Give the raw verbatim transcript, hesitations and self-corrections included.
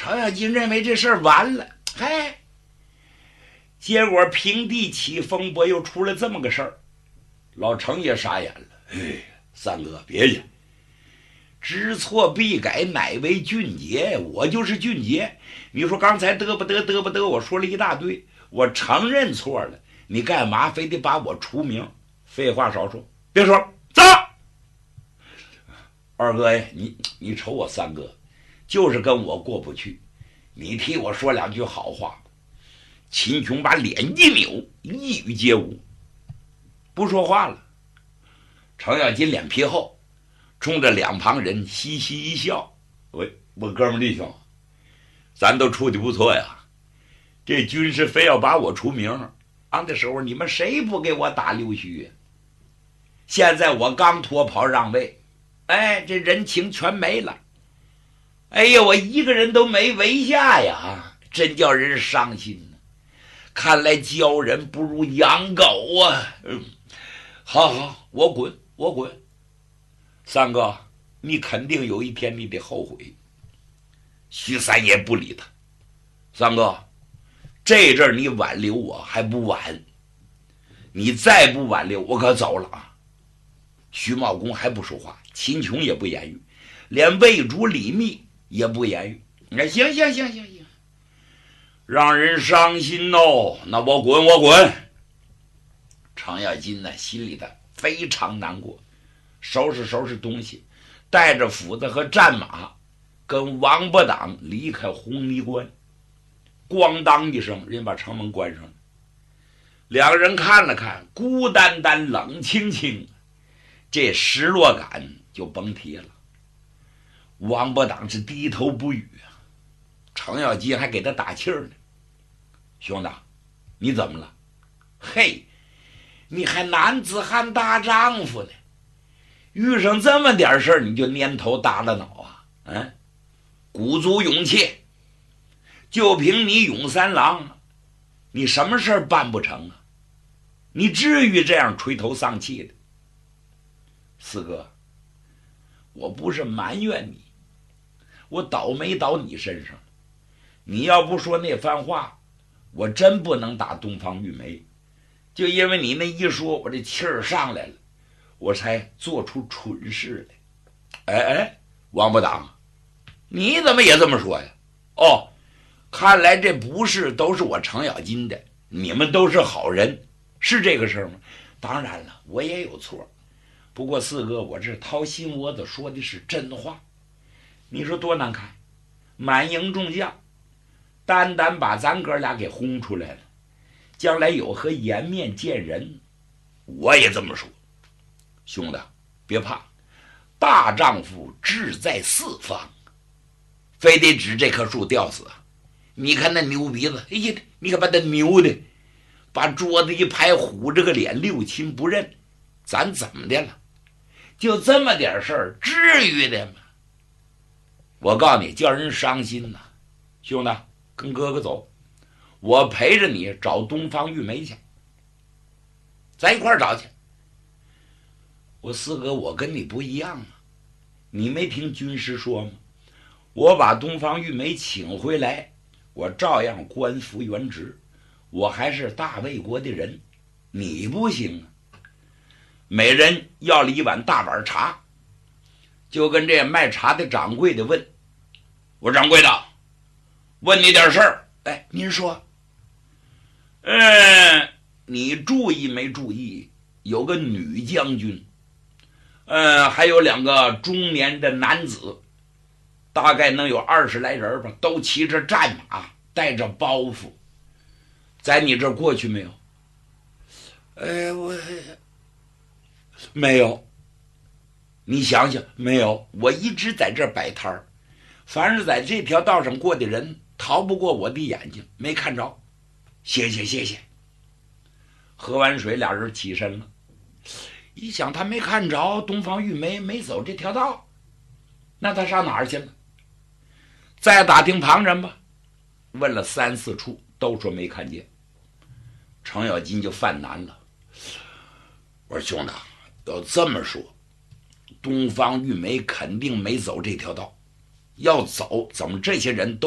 程咬金认为这事儿完了，嗨，结果平地起风波又出了这么个事儿，老程也傻眼了。哎，三哥别去，知错必改，乃为俊杰，我就是俊杰。你说刚才得不得得不得，我说了一大堆，我承认错了，你干嘛非得把我除名？废话少说，别说了，走。二哥呀，你你瞅我三哥，就是跟我过不去，你替我说两句好话。秦琼把脸一扭，一语皆无，不说话了。程咬金脸皮厚，冲着两旁人嘻嘻一笑：“喂，我哥们弟兄，咱都处的不错呀。这军师非要把我除名，当的时候你们谁不给我打溜须呀？现在我刚脱袍让位，哎，这人情全没了。哎呀，我一个人都没围下呀，真叫人伤心呢。看来教人不如养狗啊！嗯，好好，我滚，我滚。三哥，你肯定有一天你得后悔。”徐三爷不理他。三哥，这阵儿你挽留我还不晚，你再不挽留我可走了啊！徐茂公还不说话，秦琼也不言语，连魏主李密也不言语。那行行行行行，让人伤心哦。那我滚，我滚。程咬金呢，心里的非常难过，收拾收拾东西，带着斧子和战马，跟王八党离开红泥关。咣当一声，人把城门关上了。两个人看了看，孤单单冷清清，这失落感就甭提了。王八党是低头不语啊，程咬金还给他打气儿呢：“兄弟，你怎么了？嘿，你还男子汉大丈夫呢，遇上这么点事儿你就蔫头耷拉脑啊？嗯，鼓足勇气，就凭你勇三郎，你什么事儿办不成啊？你至于这样垂头丧气的？四哥，我不是埋怨你，我倒霉倒你身上。你要不说那番话，我真不能打东方玉梅。就因为你那一说，我这气儿上来了，我才做出蠢事来。哎哎，王八党，你怎么也这么说呀？哦，看来这不是都是我程咬金的，你们都是好人，是这个事儿吗？当然了，我也有错，不过四哥，我这掏心窝子说的是真话。你说多难看，满营众将，单单把咱哥俩给轰出来了，将来有何颜面见人？我也这么说。兄弟，别怕，大丈夫志在四方，非得指这棵树吊死啊！你看那牛鼻子，哎呀，你看把他牛的，把桌子一拍，虎着个脸，六亲不认。咱怎么的了？就这么点事儿，至于的吗？我告诉你，叫人伤心呐！兄弟，跟哥哥走，我陪着你找东方玉梅去，咱一块儿找去。我四哥，我跟你不一样啊，你没听军师说吗？我把东方玉梅请回来，我照样官复原职，我还是大魏国的人，你不行啊。每人要了一碗大碗茶，就跟这卖茶的掌柜的问：“我掌柜的，问你点事儿。”“哎，您说。”“嗯，你注意没注意？有个女将军，嗯，还有两个中年的男子，大概能有二十来人吧，都骑着战马，带着包袱，在你这儿过去没有？”“哎，我没有。”“你想想，没有，我一直在这儿摆摊儿，凡是在这条道上过的人，逃不过我的眼睛，没看着。谢谢谢谢。”喝完水，俩人起身了。一想，他没看着东方玉梅，没走这条道，那他上哪儿去了？再打听旁人吧，问了三四处，都说没看见。程咬金就犯难了。我说兄弟，要这么说，东方玉梅肯定没走这条道，要走，怎么这些人都